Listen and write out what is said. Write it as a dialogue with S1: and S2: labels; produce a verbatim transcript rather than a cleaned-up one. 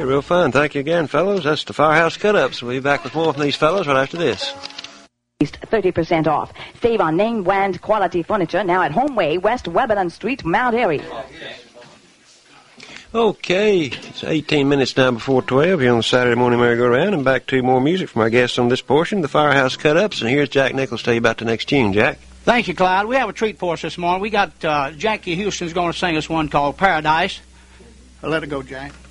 S1: real fine. Thank you again, fellows. That's the Firehouse Cut-Ups. We'll be back with more from these fellows right after this.
S2: thirty percent off. Save on name brand quality furniture now at Homeway, West Webberlin Street, Mount Airy.
S1: Okay, it's eighteen minutes now before twelve here on the Saturday morning merry-go-round, and back to more music from our guests on this portion, the Firehouse Cut-Ups, and here's Jack Nichols tell you about the next tune. Jack?
S3: Thank you, Clyde. We have a treat for us this morning. We got uh, Jackie Houston's going to sing us one called Paradise. I'll let it go, Jack.